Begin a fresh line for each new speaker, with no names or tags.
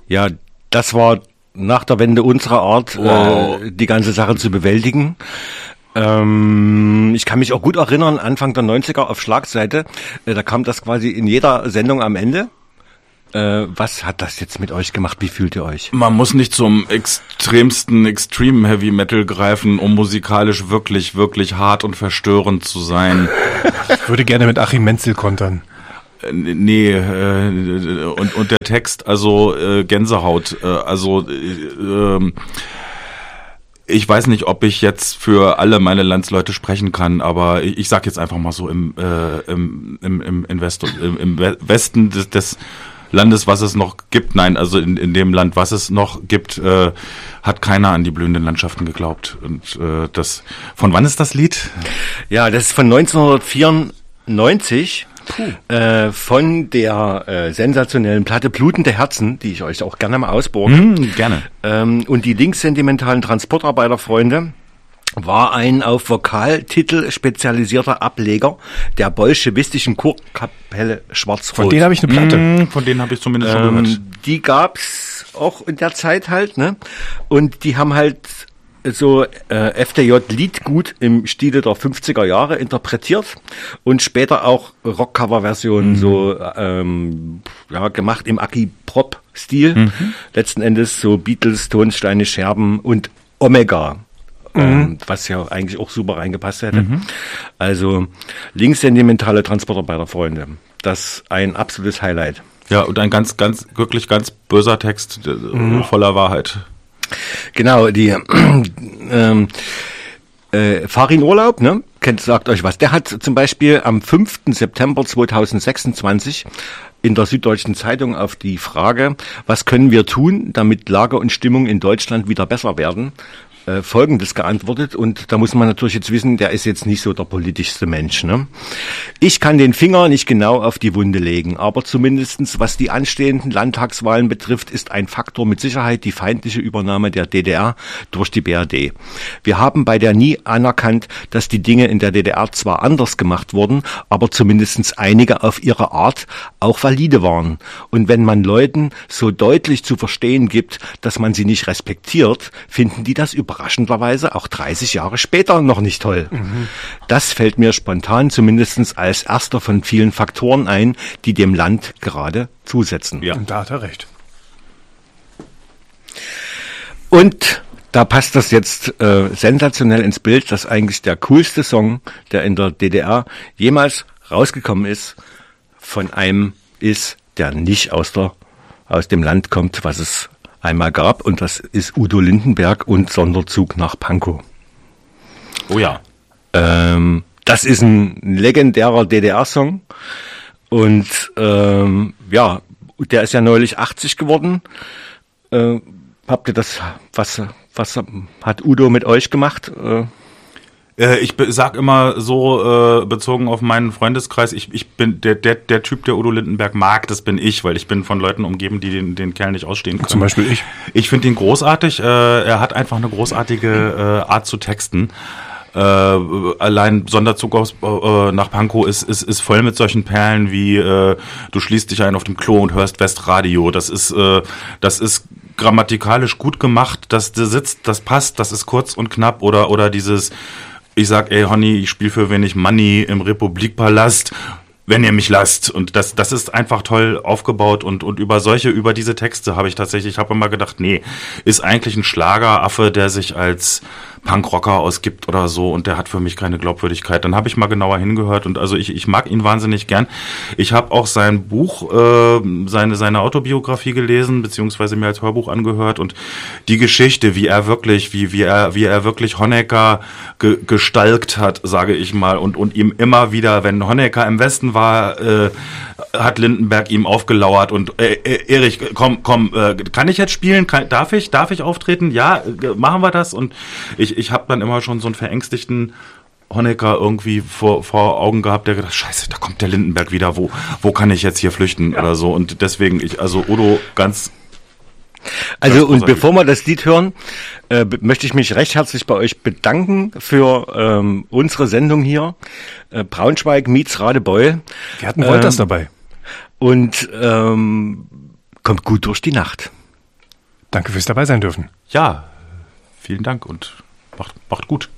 Ja, das war nach der Wende unsere Art, die ganze Sache zu bewältigen. Ich kann mich auch gut erinnern, Anfang der 90er auf Schlagseite, da kam das quasi in jeder Sendung am Ende. Was hat das jetzt mit euch gemacht? Wie fühlt ihr euch?
Man muss nicht zum extremsten Extreme Heavy Metal greifen, um musikalisch wirklich, wirklich hart und verstörend zu sein.
Ich würde gerne mit Achim Menzel kontern.
Nee, und der Text, also Gänsehaut, ich weiß nicht, ob ich jetzt für alle meine Landsleute sprechen kann, aber ich sag jetzt einfach mal so im Westen des Landes, was es noch gibt, nein, also in dem Land, was es noch gibt, hat keiner an die blühenden Landschaften geglaubt. Und von wann ist das Lied?
Ja, das ist von 1994. Von der sensationellen Platte Blutende Herzen, die ich euch auch gerne mal ausborge.
Gerne.
Und die linkssentimentalen Transportarbeiterfreunde war ein auf Vokaltitel spezialisierter Ableger der bolschewistischen Chorkapelle Schwarz-Rot.
Von denen habe ich eine Platte.
Von denen habe ich zumindest schon gehört.
Die gab's auch in der Zeit halt, ne? Und die haben halt so FDJ-Liedgut im Stile der 50er Jahre interpretiert und später auch Rockcover-Versionen gemacht im Aki-Prop-Stil. Letzten Endes so Beatles, Tonsteine, Scherben und Omega. Was ja eigentlich auch super reingepasst hätte. Also linkssentimentale Transportarbeiterfreunde. Das ein absolutes Highlight.
Ja, und ein wirklich ganz böser Text voller Wahrheit.
Genau, die Farin Urlaub, ne? Sagt euch was. Der hat zum Beispiel am 5. September 2026 in der Süddeutschen Zeitung auf die Frage, was können wir tun, damit Lage und Stimmung in Deutschland wieder besser werden, Folgendes geantwortet, und da muss man natürlich jetzt wissen, der ist jetzt nicht so der politischste Mensch, ne? Ich kann den Finger nicht genau auf die Wunde legen, aber zumindestens was die anstehenden Landtagswahlen betrifft, ist ein Faktor mit Sicherheit die feindliche Übernahme der DDR durch die BRD. Wir haben bei der nie anerkannt, dass die Dinge in der DDR zwar anders gemacht wurden, aber zumindestens einige auf ihre Art auch valide waren. Und wenn man Leuten so deutlich zu verstehen gibt, dass man sie nicht respektiert, finden die das überraschenderweise auch 30 Jahre später noch nicht toll. Das fällt mir spontan zumindest als erster von vielen Faktoren ein, die dem Land gerade zusetzen.
Ja, und da hat er recht.
Und da passt das jetzt sensationell ins Bild, dass eigentlich der coolste Song, der in der DDR jemals rausgekommen ist, von einem ist, der nicht aus dem Land kommt, was es einmal gab, und das ist Udo Lindenberg und Sonderzug nach Pankow.
Oh ja.
Das ist ein legendärer DDR-Song und der ist ja neulich 80 geworden. Habt ihr das, was hat Udo mit euch gemacht?
Ich sag immer so, bezogen auf meinen Freundeskreis, ich bin der Typ, der Udo Lindenberg mag, das bin ich, weil ich bin von Leuten umgeben, die den Kerl nicht ausstehen können.
Zum Beispiel ich.
Ich finde ihn großartig, er hat einfach eine großartige Art zu texten. Allein Sonderzug nach Pankow ist voll mit solchen Perlen wie du schließt dich ein auf dem Klo und hörst Westradio. Das ist grammatikalisch gut gemacht, das sitzt, das passt, das ist kurz und knapp, oder dieses, ich sag, ey Honey, ich spiele für wenig Money im Republikpalast, wenn ihr mich lasst. Und das ist einfach toll aufgebaut, und über diese Texte habe ich habe immer gedacht, nee, ist eigentlich ein Schlageraffe, der sich als Punkrocker ausgibt oder so, und der hat für mich keine Glaubwürdigkeit. Dann habe ich mal genauer hingehört, und also ich mag ihn wahnsinnig gern. Ich habe auch sein Buch, seine Autobiografie gelesen, beziehungsweise mir als Hörbuch angehört, und die Geschichte, wie er wirklich Honecker gestalkt hat, sage ich mal, und ihm immer wieder, wenn Honecker im Westen war, hat Lindenberg ihm aufgelauert und Erich, komm, kann ich jetzt spielen? Darf ich auftreten? Ja, machen wir das. Und ich habe dann immer schon so einen verängstigten Honecker irgendwie vor Augen gehabt, der gedacht, scheiße, da kommt der Lindenberg wieder, wo kann ich jetzt hier flüchten oder so. Und deswegen, Udo ganz...
Also, und bevor wir das Lied hören, möchte ich mich recht herzlich bei euch bedanken für unsere Sendung hier. Braunschweig meets Radebeul.
Wir hatten Wolters dabei.
Und kommt gut durch die Nacht.
Danke fürs dabei sein dürfen.
Ja, vielen Dank und macht gut.